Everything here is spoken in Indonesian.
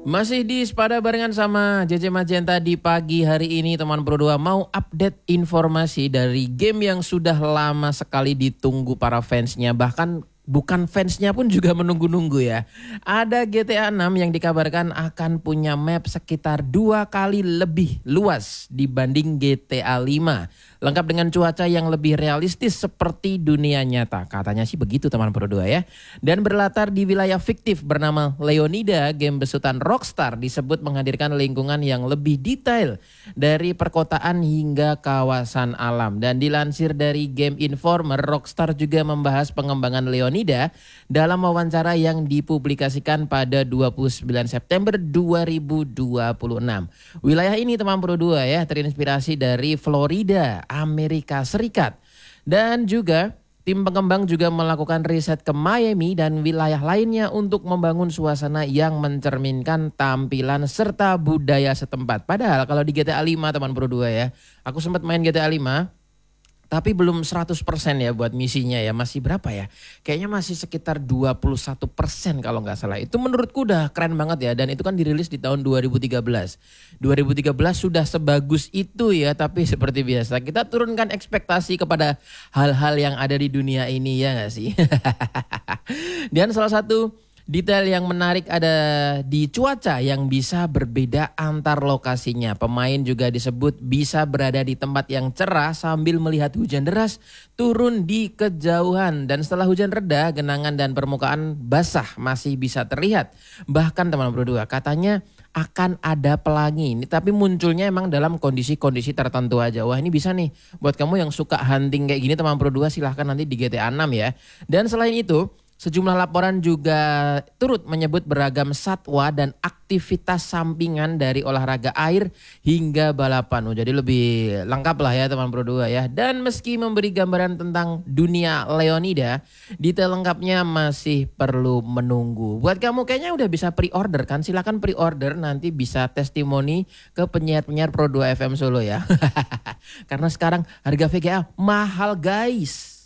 Masih di Sepada barengan sama JJ Magenta di pagi hari ini teman Pro 2 mau update informasi dari game yang sudah lama sekali ditunggu para fansnya, bahkan bukan fansnya pun juga menunggu-nunggu ya. Ada GTA 6 yang dikabarkan akan punya map sekitar 2 kali lebih luas dibanding GTA 5. Lengkap dengan cuaca yang lebih realistis seperti dunia nyata. Katanya sih begitu teman Pro 2 ya. Dan berlatar di wilayah fiktif bernama Leonida, game besutan Rockstar disebut menghadirkan lingkungan yang lebih detail dari perkotaan hingga kawasan alam. Dan dilansir dari Game Informer, Rockstar juga membahas pengembangan Leonida dalam wawancara yang dipublikasikan pada 29 September 2026. Wilayah ini teman Pro 2 ya terinspirasi dari Florida, Amerika Serikat. Dan juga tim pengembang juga melakukan riset ke Miami dan wilayah lainnya untuk membangun suasana yang mencerminkan tampilan serta budaya setempat. Padahal kalau di GTA 5 teman Pro 2 ya, aku sempat main GTA 5 tapi belum 100% ya buat misinya ya. Masih berapa ya? Kayaknya masih sekitar 21% kalau nggak salah. Itu menurutku udah keren banget ya. Dan itu kan dirilis di tahun 2013. 2013 sudah sebagus itu ya. Tapi seperti biasa kita turunkan ekspektasi kepada hal-hal yang ada di dunia ini ya nggak sih? Dan salah satu detail yang menarik ada di cuaca yang bisa berbeda antar lokasinya. Pemain juga disebut bisa berada di tempat yang cerah sambil melihat hujan deras turun di kejauhan. Dan setelah hujan reda, genangan dan permukaan basah masih bisa terlihat. Bahkan teman Pro 2 katanya akan ada pelangi. Ini tapi munculnya emang dalam kondisi-kondisi tertentu aja. Wah ini bisa nih buat kamu yang suka hunting kayak gini teman Pro 2, silahkan nanti di GTA 6 ya. Dan selain itu, sejumlah laporan juga turut menyebut beragam satwa dan aktivitas sampingan dari olahraga air hingga balapan. Jadi lebih lengkap lah ya teman Pro 2 ya. Dan meski memberi gambaran tentang dunia Leonida, detail lengkapnya masih perlu menunggu. Buat kamu kayaknya udah bisa pre-order kan? Silakan pre-order, nanti bisa testimoni ke penyiar-penyiar Pro 2 FM Solo ya. Karena sekarang harga VGA mahal guys.